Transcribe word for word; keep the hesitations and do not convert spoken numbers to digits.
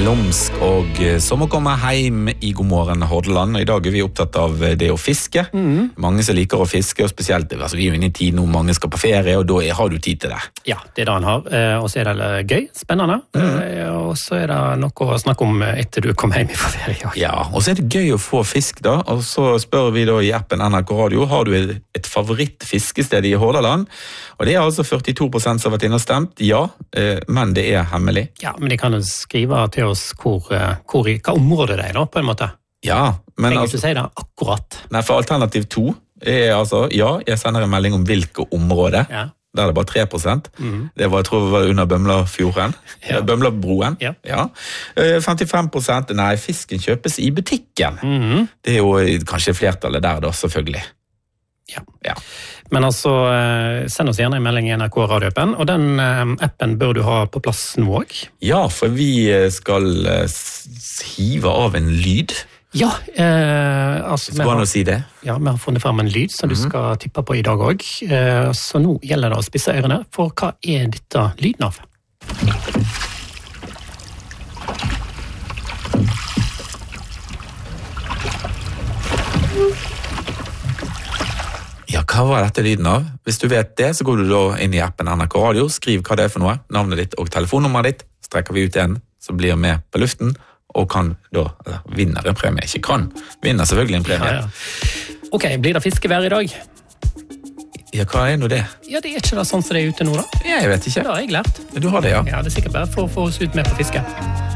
Lomsk, og så må komme hjem i God morgen Hordaland. I dag er vi opptatt av det å fiske. Mm. Mange som liker å fiske, og spesielt, altså vi er jo inne i tid nå, mange skal på ferie, og da har du tid til det. Ja, det er det han har, og så er det gøy, spennende, mm. og så er det noe å snakke om etter du kom hjem fra ferie. Ja, og så er det gøy å få fisk da, og så spør vi da i appen N R K Radio, har du et favorittfiskested i Hordaland? Og det er altså førtito prosent som har vært inne og stemt, ja, men det er hemmelig. Ja, men de kan jo skrive til oss hvor, hvor i, hva område det er da, på en måte. Ja, men altså... Jeg si det akkurat. Nei, for alternativ to er altså, ja, jeg sender en melding om hvilke områder. Ja. Der er det bare tre prosent. Mm. Det var, jeg tror det var under Bømlafjorden. Ja. Bømlabroen. Ja. Ja. femtifem prosent, nei, fisken kjøpes i butikken. Mm. Det er jo kanskje flertallet der da, selvfølgelig. Ja. Ja. Men altså, send oss gjerne en melding i N R K Radio-appen, og den appen bør du ha på plass nå også. Ja, for vi skal hive av en lyd. Ja, eh, altså... Skal man å si det? Ja, vi har funnet frem en lyd som mm-hmm. du skal tippe på i dag også. Eh, så nå gjelder det å spisse ørene, for hva er dette lyden av? Ja, hva var dette lyden av? Hvis du vet det, så går du da inn i appen N R K Radio, skriv hva det er for noe, navnet ditt og telefonnummeret ditt, strekker vi ut en som blir med på luften, og kan da, eller vinner en premie, ikke kan, vinner selvfølgelig en premie. Ja, ja. Ok, blir det fiskevær i dag? Ja, hva er nå det? Ja, det er ikke det sånn som det er ute nå da. Ja, jeg vet ikke. Det har jeg lært. Du har det, ja. Ja, det er sikkert bare for å få oss ut med på fiske.